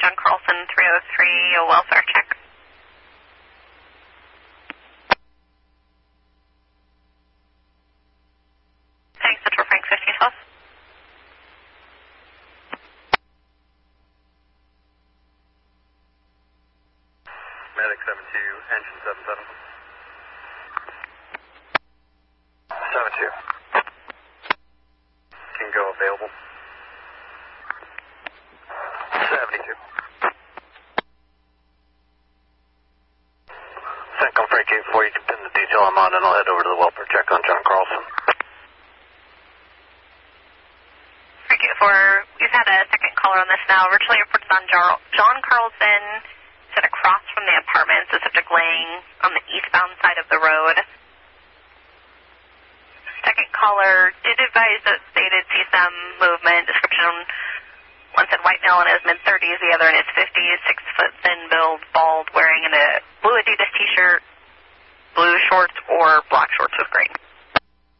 John Carlson 303, a welfare check. Thanks, Central Frank 1512. Medic 72, engine 77. 72. Can go available. 72. Centcom Frank 84, you can pin the detail I'm on and I'll head over to the welfare check on John Carlson. Frank 84, we've had a second caller on this now. Virtually reports on John Carlson, said across from the apartments, the subject laying on the eastbound side of the road. Second caller did advise that they did see some movement. Description, one said white male in his mid-30s, the other in his 50s, 6 foot thin build, bald, wearing a blue Adidas t-shirt, blue shorts, or black shorts with green.